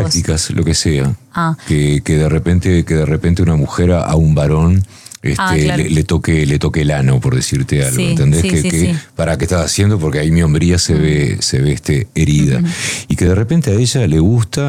prácticas, lo que sea. Ah. Que de repente una mujer a un varón claro. le toque el ano, por decirte algo, Sí, ¿entendés? sí, sí. ¿Para qué estás haciendo? Porque ahí mi hombría se ve herida. Y que de repente a ella le gusta